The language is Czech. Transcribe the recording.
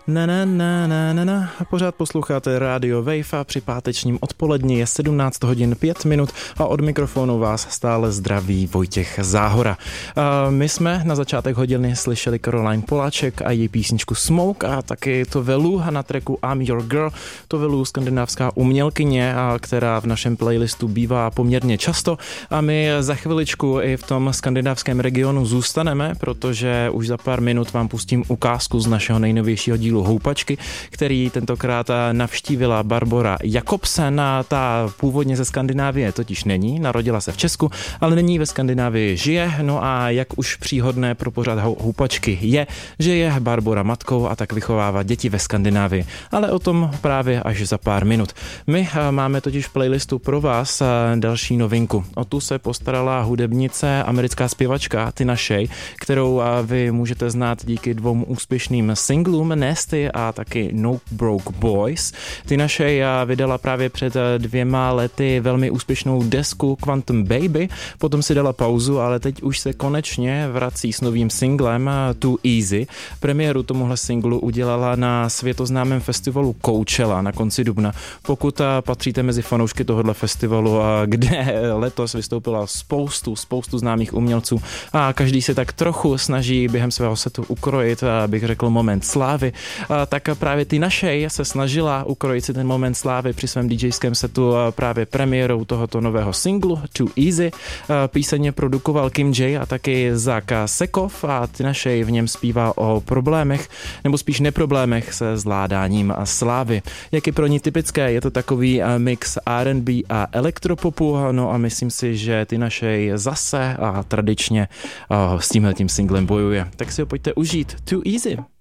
Na. Pořád posloucháte Radio Wave a při pátečním odpoledni je 17 hodin 5 minut a od mikrofonu vás stále zdraví Vojtěch Záhora. My jsme na začátek hodiny slyšeli Caroline Poláček a její písničku Smoke a taky Tovelu na tracku I'm Your Girl. Tovelu, skandinávská umělkyně, která v našem playlistu bývá poměrně často a my za chviličku i v tom skandinávském regionu zůstaneme, protože už za pár minut vám pustím ukázku z našeho nejnovějšího dílu Houpačky, který tentokrát navštívila Barbora Jakobsen. Ta původně ze Skandinávie totiž není, narodila se v Česku, ale nyní ve Skandinávii žije. No a jak už příhodné pro pořad Houpačky je, že je Barbora matkou a tak vychovává děti ve Skandinávii. Ale o tom právě až za pár minut. My máme totiž v playlistu pro vás další novinku. O tu se postarala hudebnice, americká zpěvačka Tina Shay, kterou vy můžete znát díky dvou úspěšným singlům Nasty a taky No Broke Boys. Tina Shay vydala právě před 2 lety velmi úspěšnou desku Quantum Baby, potom si dala pauzu, ale teď už se konečně vrací s novým singlem Too Easy. Premiéru tomuhle singlu udělala na světoznámém festivalu Coachella na konci dubna. Pokud patříte mezi fanoušky tohohle festivalu, kde letos vystoupila spoustu známých umělců a každý se tak trochu snaží během svého setu ukrojit, bych řekl, moment slávy, tak právě Tina Shay se snažila ukrojit si ten moment slávy při svém DJském setu právě premiérou tohoto nového singlu Too Easy. Píseň produkoval Kim J a taky Zach Sekov a Tina Shay v něm zpívá o problémech, nebo spíš neproblémech se zvládáním slávy. Jak je pro ní typické, je to takový mix R&B a elektropopu, no a myslím si, že Tina Shay zase a tradičně s tímhletím singlem bojuje. Tak si ho pojďte užít. Too Easy.